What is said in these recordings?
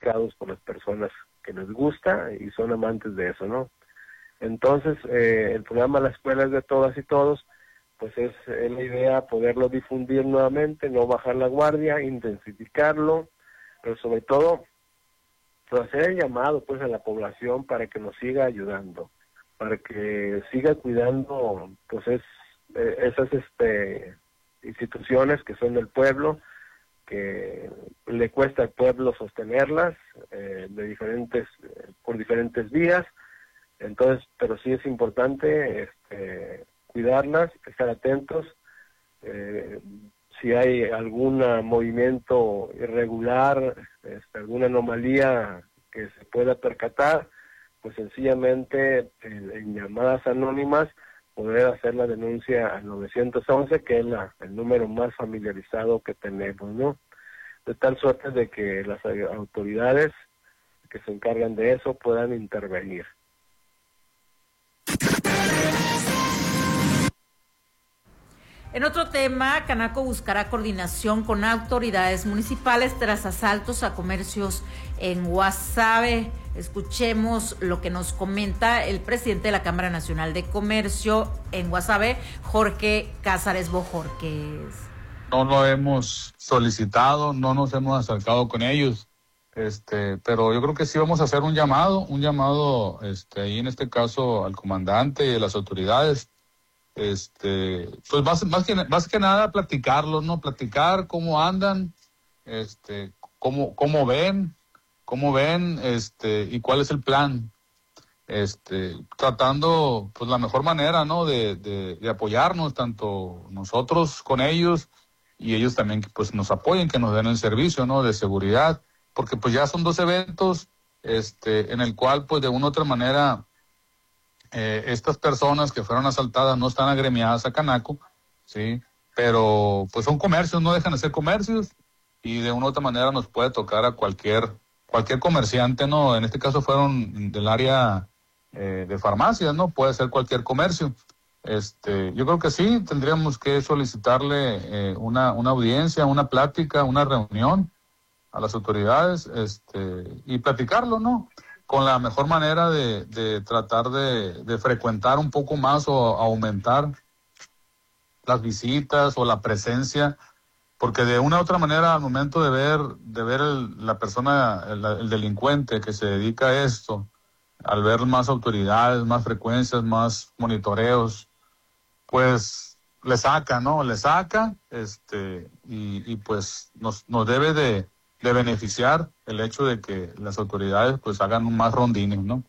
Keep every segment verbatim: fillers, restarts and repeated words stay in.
buscados por las personas que les gusta y son amantes de eso, ¿no? Entonces, eh, el programa La Escuela es de Todas y Todos, pues es, es la idea poderlo difundir nuevamente, no bajar la guardia, intensificarlo, pero sobre todo pues, hacer el llamado pues a la población para que nos siga ayudando, para que siga cuidando pues es, eh, esas este instituciones que son del pueblo, que le cuesta al pueblo sostenerlas eh, de diferentes eh, por diferentes vías. Entonces, pero sí es importante este, cuidarlas, estar atentos. Eh, si hay algún movimiento irregular, este, alguna anomalía que se pueda percatar, pues sencillamente en, en llamadas anónimas poder hacer la denuncia al nueve once, que es la, el número más familiarizado que tenemos, ¿no? De tal suerte de que las autoridades que se encargan de eso puedan intervenir. En otro tema, Canaco buscará coordinación con autoridades municipales tras asaltos a comercios en Guasave. Escuchemos lo que nos comenta el presidente de la Cámara Nacional de Comercio en Guasave, Jorge Cázares Bojorquez. No lo hemos solicitado, no nos hemos acercado con ellos, este, pero yo creo que sí vamos a hacer un llamado, un llamado, este, ahí en este caso al comandante y a las autoridades. Este, pues más, más que más que nada platicarlos, ¿no? Platicar cómo andan, este, cómo, cómo ven, cómo ven, este, y cuál es el plan. Este, tratando, pues la mejor manera, ¿no? De, de, de apoyarnos, tanto nosotros con ellos, y ellos también, pues nos apoyen, que nos den el servicio, ¿no? De seguridad, porque pues ya son dos eventos, este, en el cual, pues de una u otra manera, Eh, estas personas que fueron asaltadas no están agremiadas a Canaco, sí, pero pues son comercios, no dejan de ser comercios, y de una u otra manera nos puede tocar a cualquier cualquier comerciante, ¿no? En este caso fueron del área eh, de farmacias, ¿no? Puede ser cualquier comercio. Este, yo creo que sí, tendríamos que solicitarle eh, una, una audiencia, una plática, una reunión a las autoridades, este, y platicarlo, ¿no? Con la mejor manera de, de tratar de, de frecuentar un poco más o aumentar las visitas o la presencia, porque de una u otra manera al momento de ver de ver el, la persona, el, el delincuente que se dedica a esto, al ver más autoridades, más frecuencias, más monitoreos, pues le saca, ¿no? Le saca, este, y, y pues nos, nos debe de de beneficiar el hecho de que las autoridades pues hagan más rondines, ¿no?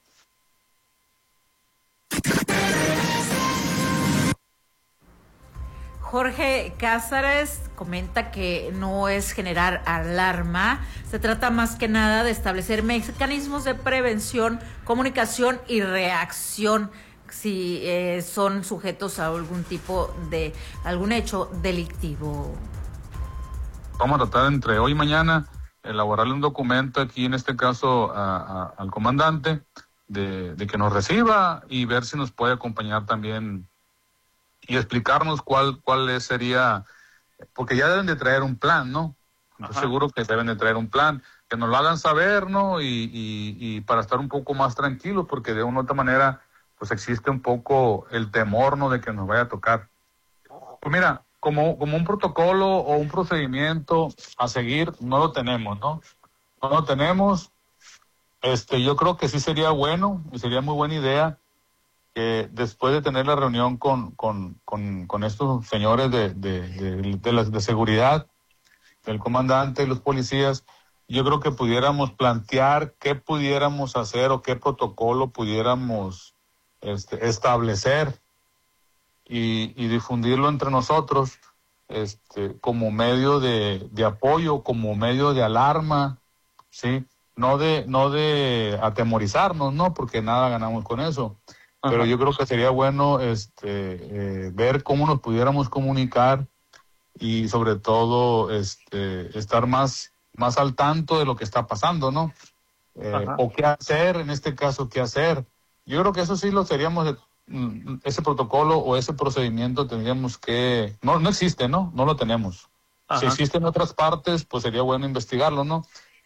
Jorge Cázares comenta que no es generar alarma, se trata más que nada de establecer mecanismos de prevención, comunicación y reacción si eh, son sujetos a algún tipo de, algún hecho delictivo. Vamos a tratar entre hoy y mañana elaborarle un documento aquí, en este caso a, a, al comandante, de, de que nos reciba y ver si nos puede acompañar también y explicarnos cuál cuál sería, porque ya deben de traer un plan, ¿no? Estoy seguro que deben de traer un plan, que nos lo hagan saber, ¿no? Y, y, y para estar un poco más tranquilos, porque de una u otra manera pues existe un poco el temor, ¿no? De que nos vaya a tocar. Pues mira, Como, como un protocolo o un procedimiento a seguir, no lo tenemos, ¿no? No lo tenemos. Este, yo creo que sí sería bueno, y sería muy buena idea, que después de tener la reunión con, con, con, con estos señores de, de, de, de, las, de seguridad, del comandante y los policías, yo creo que pudiéramos plantear qué pudiéramos hacer o qué protocolo pudiéramos este, establecer, Y, y difundirlo entre nosotros, este, como medio de, de apoyo, como medio de alarma, sí, no de, no de atemorizarnos, no, porque nada ganamos con eso. Ajá. Pero yo creo que sería bueno, este, eh, ver cómo nos pudiéramos comunicar y sobre todo, este, estar más, más al tanto de lo que está pasando, ¿no? Eh, o qué hacer, en este caso, qué hacer. Yo creo que eso sí lo seríamos de ese protocolo o ese procedimiento tendríamos que, no, no existe, ¿no? No lo tenemos. Ajá. Si existe en otras partes, pues sería bueno investigarlo, ¿no?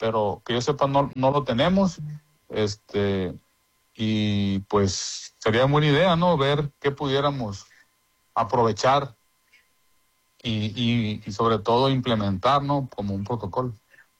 pero que yo sepa no, no lo tenemos, este, y pues sería buena idea, ¿no? Ver qué pudiéramos aprovechar y, y, y sobre todo implementar, ¿no? Como un protocolo.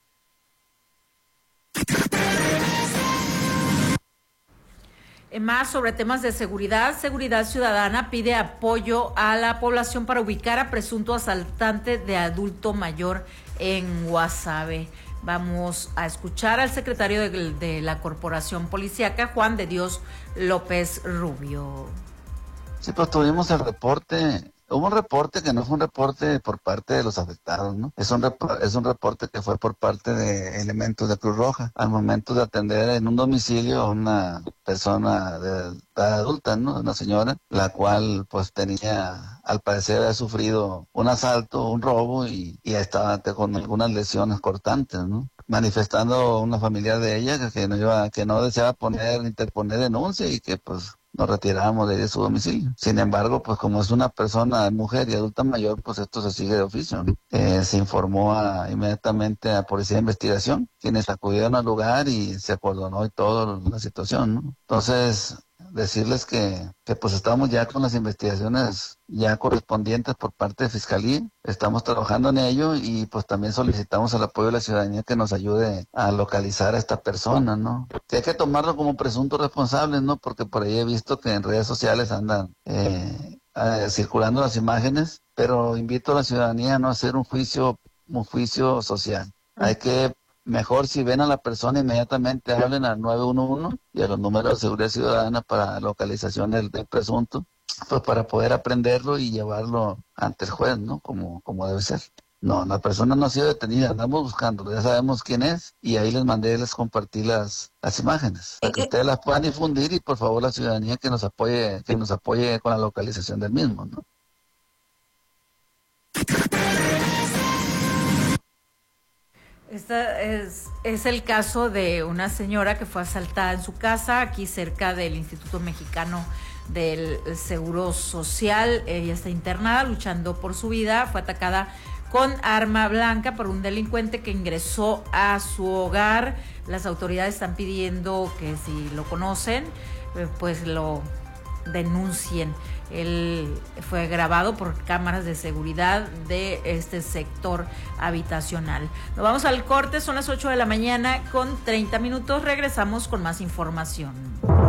Más sobre temas de seguridad, Seguridad Ciudadana pide apoyo a la población para ubicar a presunto asaltante de adulto mayor en Guasave. Vamos a escuchar al secretario de, de la Corporación Policíaca, Juan de Dios López Rubio. Sí, pues tuvimos el reporte. Hubo un reporte que no fue un reporte por parte de los afectados, ¿no? Es un, rep- es un reporte que fue por parte de elementos de Cruz Roja al momento de atender en un domicilio a una persona de edad adulta, ¿no? Una señora, la cual pues tenía, al parecer había sufrido un asalto, un robo y, y estaba con algunas lesiones cortantes, ¿no? Manifestando una familiar de ella que, que no iba, que no deseaba poner, interponer denuncia y que pues nos retirábamos de, de su domicilio. Sin embargo, pues como es una persona, mujer y adulta mayor, pues esto se sigue de oficio, ¿no? Eh, se informó a, inmediatamente a Policía de Investigación, quienes acudieron al lugar y se acordonó y toda la situación, ¿no? Entonces, decirles que, que pues estamos ya con las investigaciones ya correspondientes por parte de Fiscalía, estamos trabajando en ello y pues también solicitamos el apoyo de la ciudadanía que nos ayude a localizar a esta persona, ¿no? Que hay que tomarlo como presuntos responsables, ¿no? Porque por ahí he visto que en redes sociales andan eh, eh, circulando las imágenes, pero invito a la ciudadanía a no hacer un juicio, un juicio social. Hay que mejor si ven a la persona inmediatamente hablen al nueve uno uno y a los números de seguridad ciudadana para localización del, del presunto, pues para poder aprenderlo y llevarlo ante el juez, ¿no? Como, como debe ser. No, la persona no ha sido detenida, andamos buscando, ya sabemos quién es y ahí les mandé, les compartí las, las imágenes para que ustedes las puedan difundir y por favor la ciudadanía que nos apoye, que nos apoye con la localización del mismo, ¿no? Este es, es el caso de una señora que fue asaltada en su casa, aquí cerca del Instituto Mexicano del Seguro Social. Ella está internada luchando por su vida, fue atacada con arma blanca por un delincuente que ingresó a su hogar. Las autoridades están pidiendo que si lo conocen, pues lo denuncien. Él fue grabado por cámaras de seguridad de este sector habitacional. Nos vamos al corte, son las ocho de la mañana con treinta minutos. Regresamos con más información.